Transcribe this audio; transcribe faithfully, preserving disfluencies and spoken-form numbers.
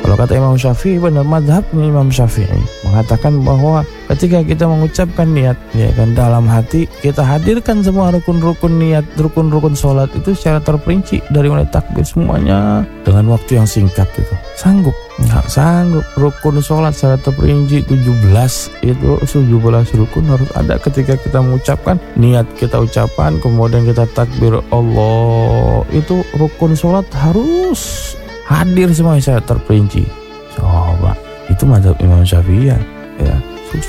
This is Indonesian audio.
Kalau kata Imam Syafi'i, benar mazhabnya Imam Syafi'i mengatakan bahwa ketika kita mengucapkan niat, ya kan, dalam hati kita hadirkan semua rukun-rukun niat, rukun-rukun sholat itu secara terperinci dari mulai takbir semuanya dengan waktu yang singkat itu. Sanggup? Nggak sanggup. Rukun sholat secara terperinci tujuh belas, itu tujuh belas rukun harus ada ketika kita mengucapkan niat, kita ucapan, kemudian kita takbir Allah. Itu rukun sholat harus hadir semua secara terperinci. Coba, itu mazhab Imam Syafi'i.